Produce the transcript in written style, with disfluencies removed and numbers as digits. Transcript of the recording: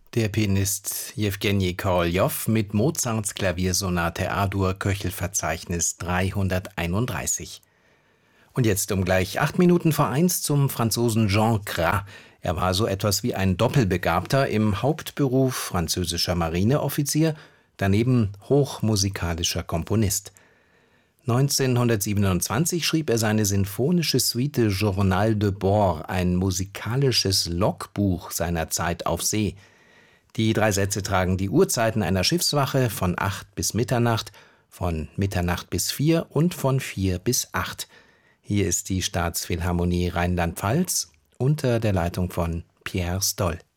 Der Pianist Jewgenji Koroljow mit Mozarts Klaviersonate A-Dur Köchelverzeichnis 331. Und jetzt um gleich 8 Minuten vor 1 zum Franzosen Jean Gras. Er war so etwas wie ein Doppelbegabter, im Hauptberuf französischer Marineoffizier, daneben hochmusikalischer Komponist. 1927 schrieb er seine sinfonische Suite Journal de Bord, ein musikalisches Logbuch seiner Zeit auf See. Die 3 Sätze tragen die Uhrzeiten einer Schiffswache von 8 bis Mitternacht, von Mitternacht bis 4 und von 4 bis 8. Hier ist die Staatsphilharmonie Rheinland-Pfalz unter der Leitung von Pierre Stoll.